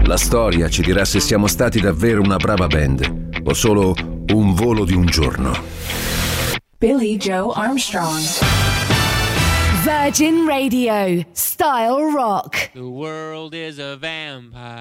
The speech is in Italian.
La storia ci dirà se siamo stati davvero una brava band o solo un volo di un giorno. Billy Joe Armstrong. Virgin Radio, style rock. The world is a vampire.